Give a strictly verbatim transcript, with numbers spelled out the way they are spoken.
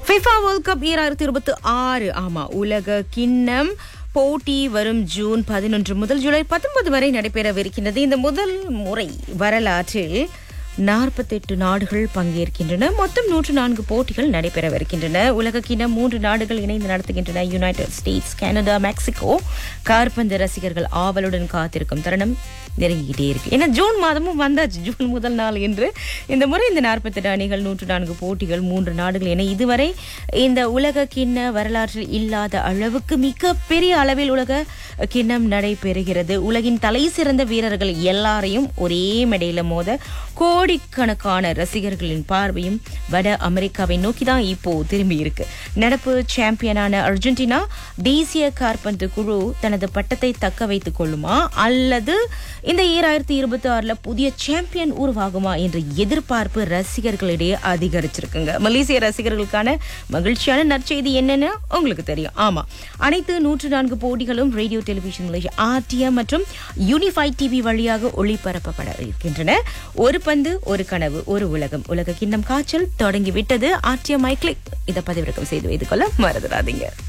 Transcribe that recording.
FIFA world cup ஈராயிரத்தி இருபத்தி ஆறு ஆமா உலக கிண்ணம் போட்டி வரும் ஜூன் பதினொன்று முதல் ஜூலை பத்தொன்பது வரை நடைபெறவிருக்கின்றது. இந்த முதல் முறை வரலாற்றில் நாற்பத்தி எட்டு நாடுகள் பங்கேற்கின்றன. மொத்தம் நூற்று நான்கு போட்டிகள் நடைபெறவிருக்கின்றன. உலக கிண்ணம் மூன்று நாடுகள் இணைந்து நடத்துகின்றன. United states, Canada, Mexico. காற்பந்து ரசிகர்கள் ஆவலுடன் காத்திருக்கும் தருணம் நெருங்கிக்கிட்டே இருக்கு. ஏன்னா ஜூன் மாதமும் வந்தாச்சு. ஜூன் முதல் நாள் என்று இந்த முறை இந்த நாற்பத்தி எட்டு அணிகள், நூற்று நான்கு போட்டிகள், மூன்று நாடுகள் என இதுவரை இந்த உலக கிண்ண வரலாற்றில் இல்லாத அளவுக்கு மிக பெரிய அளவில் உலக கிண்ணம் நடைபெறுகிறது. உலகின் தலை சிறந்த வீரர்கள் எல்லாரையும் ஒரே மேடையில மோத கோடிக்கணக்கான ரசிகர்களின் பார்வையும் வட அமெரிக்காவை நோக்கிதான் இப்போ திரும்பி இருக்கு. நடப்பு சாம்பியனான அர்ஜென்டினா தேசிய காற்பந்து குழு தனது பட்டத்தை தக்க வைத்துக் கொள்ளுமா அல்லது இந்த ஈராயிரத்தி இருபத்தி ஆறுல புதிய சாம்பியன் உருவாகுமா என்ற எதிர்பார்ப்பு ரசிகர்களிடையே அதிகரிச்சிருக்குங்க. மலேசிய ரசிகர்களுக்கான மகிழ்ச்சியான நற்செய்தி என்னன்னு உங்களுக்கு தெரியும். ஆமா, அனைத்து நூற்று நான்கு போட்டிகளும் ரேடியோ டெலிவிஷன் மலேசியா ஆர்டிஎம் மற்றும் யூனிஃபைட் டிவி வழியாக ஒளிபரப்பப்பட இருக்கின்றன. ஒரு பந்து, ஒரு கனவு, ஒரு உலகம். உலக கிண்ணம் காய்ச்சல் தொடங்கிவிட்டது. ஆர்டிஎம் ஐ கிளிக் இதை பதிவிறக்கம் செய்து வைத்துக் கொள்ள மறந்துடாதீங்க.